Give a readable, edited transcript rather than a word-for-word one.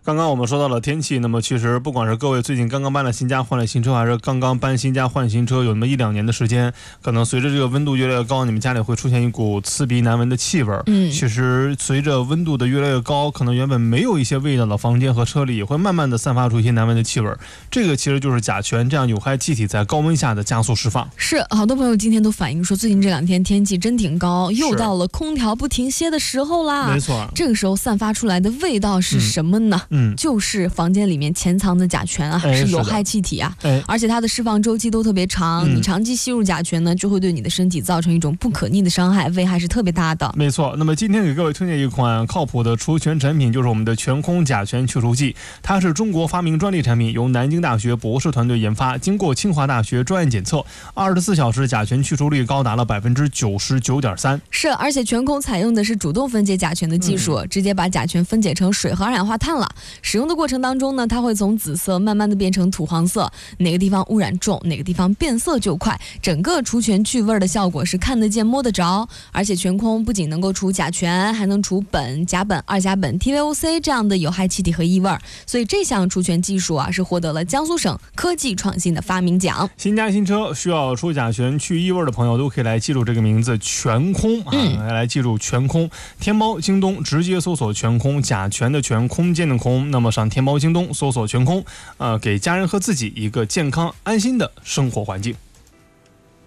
刚刚我们说到了天气，那么其实不管是各位最近刚刚搬了新家换了新车，还是刚刚搬新家换新车有那么1-2年的时间，可能随着这个温度越来越高，你们家里会出现一股刺鼻难闻的气味。其实随着温度的越来越高，可能原本没有一些味道的房间和车里也会慢慢的散发出一些难闻的气味，这个其实就是甲醛这样有害气体在高温下的加速释放。 是，好多朋友今天都反映说最近这2天天气真挺高，又到了空调不停歇的时候啦。 没错， 这个时候散发出来的味道是什么呢？就是房间里面潜藏的甲醛啊，是有害气体啊，而且它的释放周期都特别长，你长期吸入甲醛呢，就会对你的身体造成一种不可逆的伤害，危害是特别大的。 没错，那么今天给各位推荐一款靠谱的除醛产品，就是我们的全空甲醛去除剂，它是中国发明专利产品，由南京大学博士团队研发，经过清华大学专业检测，24小时甲醛去除率高达了99.3%。 是，而且全空采用的是主动分解甲醛的技术，直接把甲醛分解成水和二氧化碳了。使用的过程当中呢，它会从紫色慢慢的变成土黄色，哪个地方污染重，哪个地方变色就快，整个除醛去味的效果是看得见摸得着。而且全空不仅能够除甲醛，还能除苯、甲苯、二甲苯、TVOC 这样的有害气体和异味，所以这项除醛技术啊是获得了江苏省科技创新的发明奖。 新家新车需要除甲醛去异味的朋友都可以来记住这个名字全空来记住全空。天猫京东直接搜索全空，甲醛的醛，空间的空，那么上天猫京东搜索全空，给家人和自己一个健康安心的生活环境。